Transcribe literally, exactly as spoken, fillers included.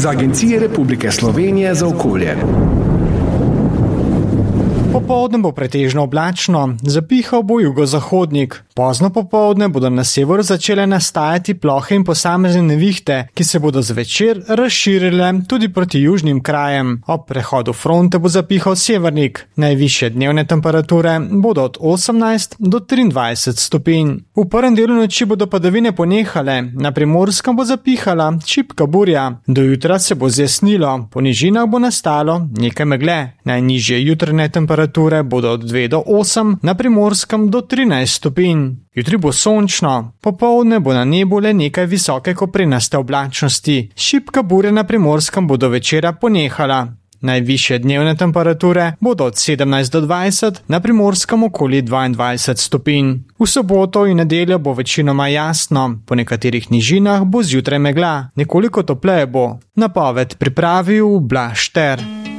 z Agencije Republike Slovenije za okolje. Popoldne bo pretežno oblačno, zapihal bo jugozahodnik. Pozno popoldne bodo na severu začele nastajati plohe in posamezne nevihte, ki se bodo zvečer razširile tudi proti južnim krajem. Ob prehodu fronte bo zapihal severnik. Najvišje dnevne temperature bodo od osemnajst do triindvajset stopinj. V prvem delu noči bodo padavine ponehale, na Primorskem bo zapihala šibka burja. Do jutra se bo zjasnilo, po nižinah bo nastalo nekaj megle. Najnižje jutranje temperature bodo od dve do osem, na Primorskem do trinajst stopinj. Jutri bo sončno, popoldne bo na nebu le nekaj visoke koprenaste oblačnosti. Šibka burja na Primorskem bo do večera ponehala. Najvišje dnevne temperature bodo od sedemnajst do dvajset, na Primorskem okoli dvaindvajset stopinj. V soboto in nedeljo bo večinoma jasno, po nekaterih nižinah bo zjutraj megla, nekoliko topleje bo. Napoved pripravil Blaž Šter.